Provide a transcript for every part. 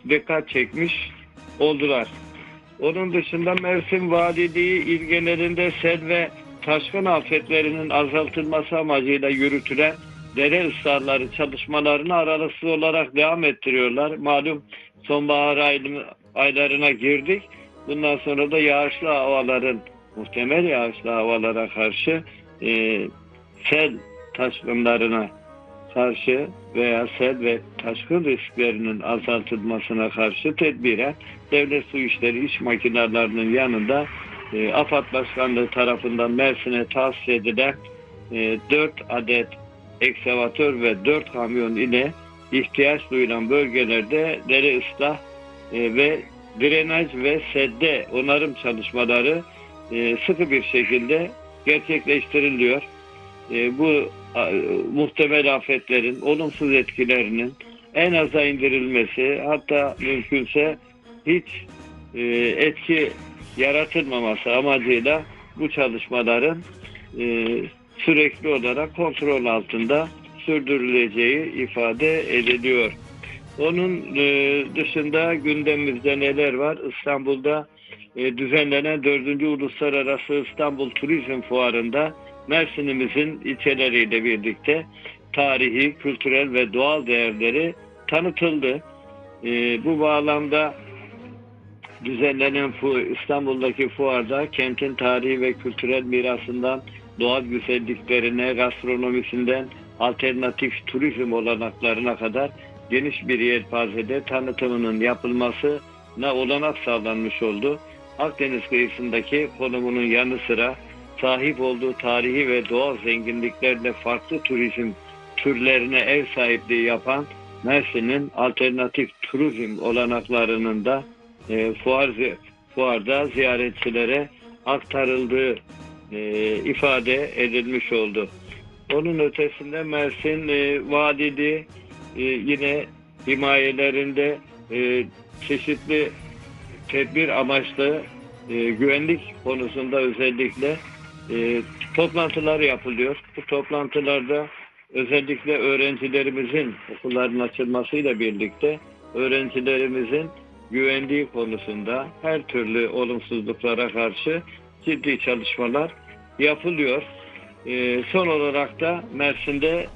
dikkat çekmiş oldular. Onun dışında Mersin Valiliği ilgelerinde sel ve taşkın afetlerinin azaltılması amacıyla yürütülen dere ıslarları çalışmalarını aralıksız olarak devam ettiriyorlar. Malum sonbahar aylarına girdik. Bundan sonra da muhtemel yağışlı havalara karşı sel taşkınlarına karşı veya sel ve taşkın risklerinin azaltılmasına karşı tedbiren Devlet Su İşleri iş makinelerinin yanında AFAD Başkanlığı tarafından Mersin'e tahsis edilen 4 adet ekskavatör ve 4 kamyon ile ihtiyaç duyulan bölgelerde dere ıslah ve drenaj ve sedde onarım çalışmaları sıkı bir şekilde gerçekleştiriliyor. Bu muhtemel afetlerin olumsuz etkilerinin en aza indirilmesi, hatta mümkünse hiç etki yaratılmaması amacıyla bu çalışmaların sürekli olarak kontrol altında sürdürüleceği ifade ediliyor. Onun dışında gündemimizde neler var? İstanbul'da düzenlenen 4. Uluslararası İstanbul Turizm Fuarı'nda Mersin'imizin ilçeleriyle birlikte tarihi, kültürel ve doğal değerleri tanıtıldı. Bu bağlamda düzenlenen İstanbul'daki fuarda kentin tarihi ve kültürel mirasından doğal güzelliklerine, gastronomisinden alternatif turizm olanaklarına kadar geniş bir yelpazede tanıtımının yapılmasına olanak sağlanmış oldu. Akdeniz kıyısındaki konumunun yanı sıra sahip olduğu tarihi ve doğal zenginliklerle farklı turizm türlerine ev sahipliği yapan Mersin'in alternatif turizm olanaklarının da fuarda ziyaretçilere aktarıldığı ifade edilmiş oldu. Onun ötesinde Mersin Valiliği yine himayelerinde çeşitli tedbir amaçlı güvenlik konusunda özellikle toplantılar yapılıyor. Bu toplantılarda özellikle öğrencilerimizin okulların açılmasıyla birlikte öğrencilerimizin güvenliği konusunda her türlü olumsuzluklara karşı ciddi çalışmalar yapılıyor. Son olarak da Mersin'de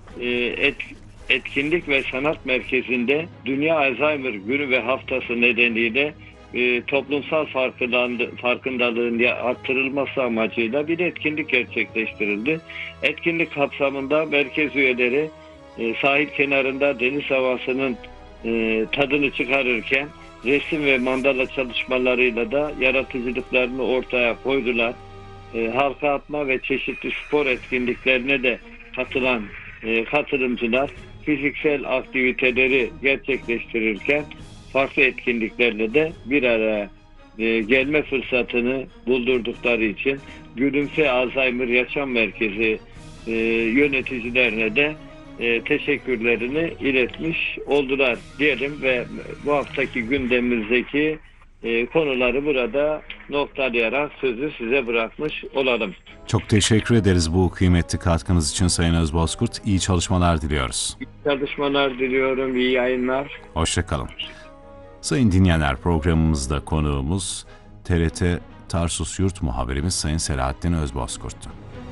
etkinlik ve sanat merkezinde Dünya Alzheimer Günü ve Haftası nedeniyle toplumsal farkındalığın arttırılması amacıyla bir etkinlik gerçekleştirildi. Etkinlik kapsamında merkez üyeleri sahil kenarında deniz havasının tadını çıkarırken resim ve mandala çalışmalarıyla da yaratıcılıklarını ortaya koydular. Halka atma ve çeşitli spor etkinliklerine de katılan katılımcılar fiziksel aktiviteleri gerçekleştirirken farklı etkinliklerle de bir araya gelme fırsatını buldurdukları için Gülümse Alzheimer Yaşam Merkezi yöneticilerine de teşekkürlerini iletmiş oldular diyelim ve bu haftaki gündemimizdeki konuları burada noktalayarak sözü size bırakmış olalım. Çok teşekkür ederiz bu kıymetli katkınız için Sayın Özbozkurt. İyi çalışmalar diliyoruz. İyi çalışmalar diliyorum, iyi yayınlar. Hoşçakalın. Sayın dinleyenler, programımızda konuğumuz TRT Tarsus Yurt muhabirimiz Sayın Selahattin Özbozkurt'tu.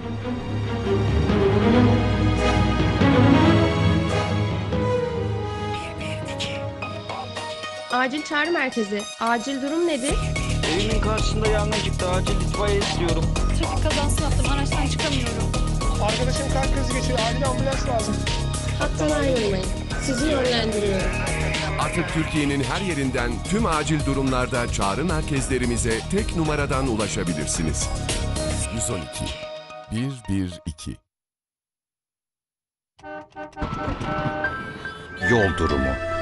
Acil çağrı merkezi. Acil durum nedir? Evimin karşısında yangın çıktı. Acil itfaiye istiyorum. Trafik kazası yaptım. Araçtan çıkamıyorum. Arkadaşım kalp krizi geçiriyor. Acil ambulans lazım. Hattan ayrılmayın. Sizi yönlendiriyorum. Artık Türkiye'nin her yerinden tüm acil durumlarda çağrı merkezlerimize tek numaradan ulaşabilirsiniz. 112 112. Yol durumu.